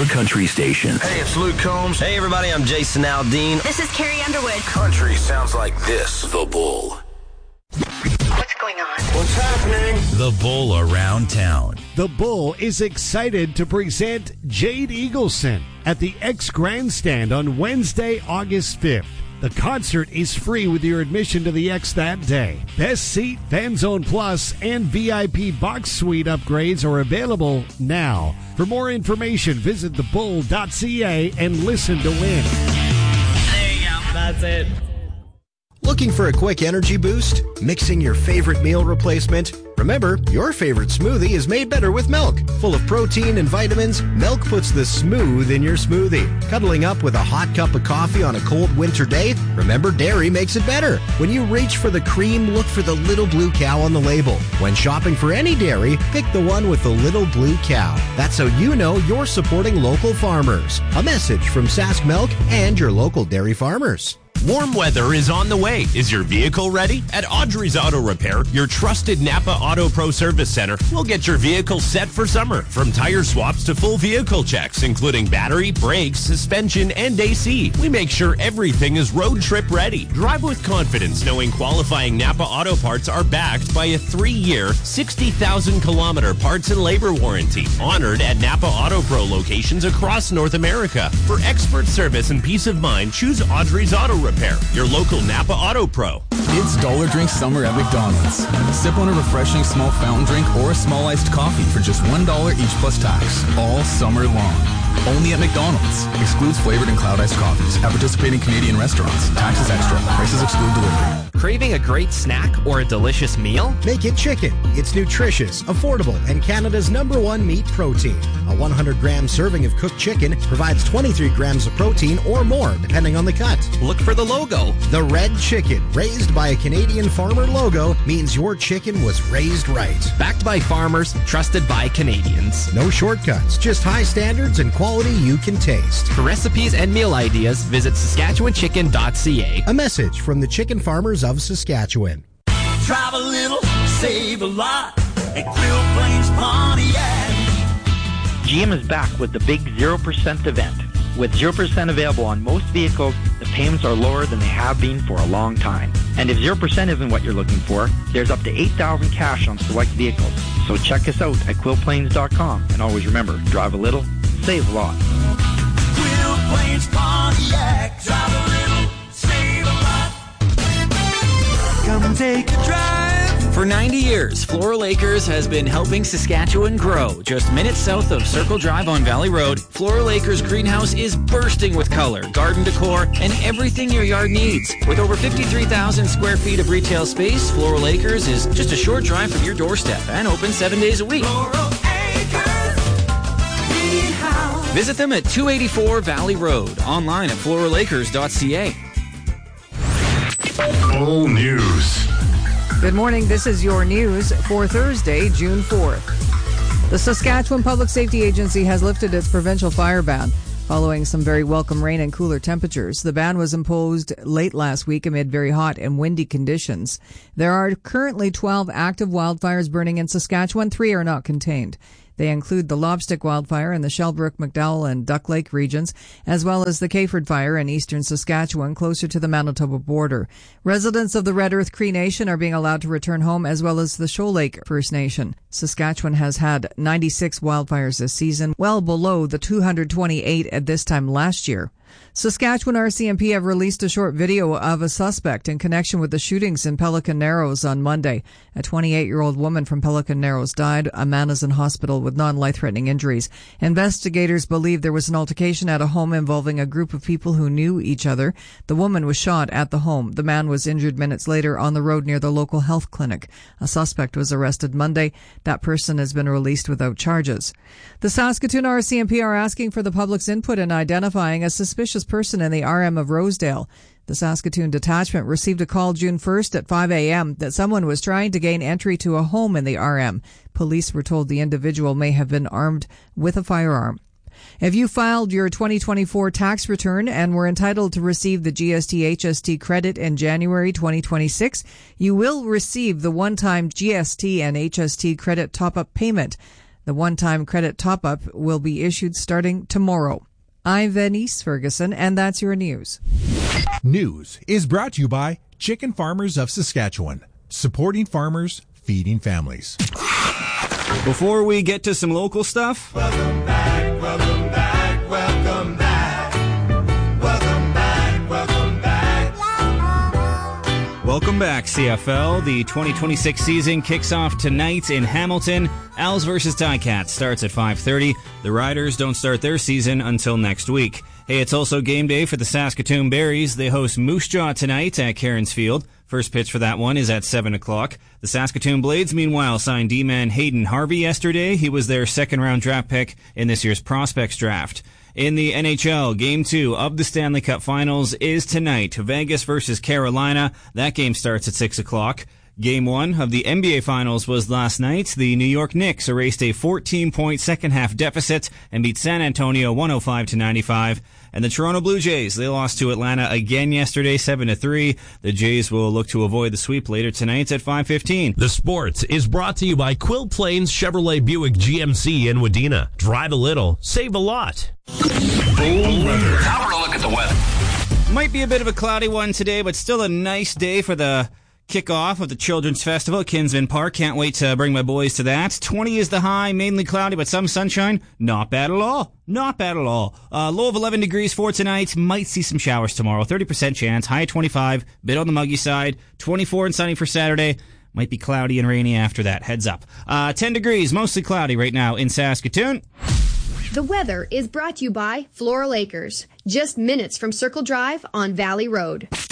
your country station. Hey, it's Luke Combs. Hey, everybody, I'm Jason Aldean. This is Carrie Underwood. Country sounds like this. The Bull. What's going on? What's happening? The Bull around town. The Bull is excited to present Jade Eagleson at the X Grandstand on Wednesday, August 5th. The concert is free with your admission to the X that day. Best Seat, Fan Zone Plus, and VIP Box Suite upgrades are available now. For more information, visit thebull.ca and listen to win. There you go. That's it. Looking for a quick energy boost? Mixing your favorite meal replacement? Remember, your favorite smoothie is made better with milk. Full of protein and vitamins, milk puts the smooth in your smoothie. Cuddling up with a hot cup of coffee on a cold winter day? Remember, dairy makes it better. When you reach for the cream, look for the little blue cow on the label. When shopping for any dairy, pick the one with the little blue cow. That's how you know you're supporting local farmers. A message from Sask Milk and your local dairy farmers. Warm weather is on the way. Is your vehicle ready? At Audrey's Auto Repair, your trusted Napa Auto Pro Service Center, will get your vehicle set for summer. From tire swaps to full vehicle checks, including battery, brakes, suspension, and AC. We make sure everything is road trip ready. Drive with confidence knowing qualifying Napa Auto Parts are backed by a 3-year, 60,000-kilometer parts and labor warranty. Honored at Napa Auto Pro locations across North America. For expert service and peace of mind, choose Audrey's Auto Repair, your local Napa Auto Pro. It's Dollar Drink Summer at McDonald's. Sip on a refreshing small fountain drink or a small iced coffee for just $1 each plus tax, all summer long. Only at McDonald's. Excludes flavored and cloud iced coffees at participating Canadian restaurants. Taxes extra. Prices exclude delivery. Craving a great snack or a delicious meal? Make it chicken. It's nutritious, affordable, and Canada's #1 meat protein. A 100-gram serving of cooked chicken provides 23 grams of protein or more, depending on the cut. Look for the logo. The red chicken, raised by a Canadian farmer logo, means your chicken was raised right. Backed by farmers, trusted by Canadians. No shortcuts, just high standards and quality you can taste. For recipes and meal ideas, visit SaskatchewanChicken.ca. A message from the chicken farmers of Saskatchewan. Drive a little, save a lot at Quill Plains Pontiac. GM is back with the big 0% event. With 0% available on most vehicles, the payments are lower than they have been for a long time. And if 0% isn't what you're looking for, there's up to $8,000 cash on select vehicles. So check us out at QuillPlains.com. And always remember, drive a little, save a lot. Quill Plains Pontiac. Drive a little, save a lot. Come take a drive. For 90 years, Floral Acres has been helping Saskatchewan grow. Just minutes south of Circle Drive on Valley Road, Floral Acres greenhouse is bursting with color, garden decor, and everything your yard needs. With over 53,000 square feet of retail space, Floral Acres is just a short drive from your doorstep and open 7 days a week. Floral Acres Greenhouse. Visit them at 284 Valley Road, online at floralacres.ca. Bull News. Good morning. This is your news for Thursday, June 4th. The Saskatchewan Public Safety Agency has lifted its provincial fire ban following some very welcome rain and cooler temperatures. The ban was imposed late last week amid very hot and windy conditions. There are currently 12 active wildfires burning in Saskatchewan. 3 are not contained. They include the Lobstick wildfire in the Shellbrook, McDowell, and Duck Lake regions, as well as the Cayford fire in eastern Saskatchewan, closer to the Manitoba border. Residents of the Red Earth Cree Nation are being allowed to return home, as well as the Shoal Lake First Nation. Saskatchewan has had 96 wildfires this season, well below the 228 at this time last year. Saskatchewan RCMP have released a short video of a suspect in connection with the shootings in Pelican Narrows on Monday. A 28-year-old woman from Pelican Narrows died. A man is in hospital with non-life-threatening injuries. Investigators believe there was an altercation at a home involving a group of people who knew each other. The woman was shot at the home. The man was injured minutes later on the road near the local health clinic. A suspect was arrested Monday. That person has been released without charges. The Saskatoon RCMP are asking for the public's input in identifying a suspicious person in the RM of Rosedale. The Saskatoon detachment received a call June 1st at 5 a.m. that someone was trying to gain entry to a home in the RM. Police were told the individual may have been armed with a firearm. If you filed your 2024 tax return and were entitled to receive the GST-HST credit in January 2026, you will receive the one-time GST and HST credit top-up payment. The one-time credit top-up will be issued starting tomorrow. I'm Venice Ferguson, and that's your news. News is brought to you by Chicken Farmers of Saskatchewan, supporting farmers, feeding families. Before we get to some local stuff, Welcome back, welcome back, welcome back. Welcome back, welcome back. welcome back, CFL. The 2026 season kicks off tonight in Hamilton. Als versus Ticats starts at 5:30. The Riders don't start their season until next week. Hey, it's also game day for the Saskatoon Berries. They host Moose Jaw tonight at Cairns Field. First pitch for that one is at 7 o'clock. The Saskatoon Blades, meanwhile, signed D-man Hayden Harvey yesterday. He was their second-round draft pick in this year's Prospects draft. In the NHL, Game 2 of the Stanley Cup Finals is tonight. Vegas versus Carolina. That game starts at 6 o'clock. Game 1 of the NBA Finals was last night. The New York Knicks erased a 14-point second-half deficit and beat San Antonio 105-95. And the Toronto Blue Jays, they lost to Atlanta again yesterday, 7-3. The Jays will look to avoid the sweep later tonight at 5:15. The Sports is brought to you by Quill Plains Chevrolet Buick GMC in Wadena. Drive a little, save a lot. Now we're going to look at the weather. Might be a bit of a cloudy one today, but still a nice day for the kickoff of the Children's Festival at Kinsman Park. Can't wait to bring my boys to that. 20 is the high, mainly cloudy, but some sunshine. Not bad at all. Not bad at all. Low of 11 degrees for tonight. Might see some showers tomorrow. 30% chance. High 25. Bit on the muggy side. 24 and sunny for Saturday. Might be cloudy and rainy after that. Heads up. 10 degrees, mostly cloudy right now in Saskatoon. The weather is brought to you by Floral Acres, just minutes from Circle Drive on Valley Road.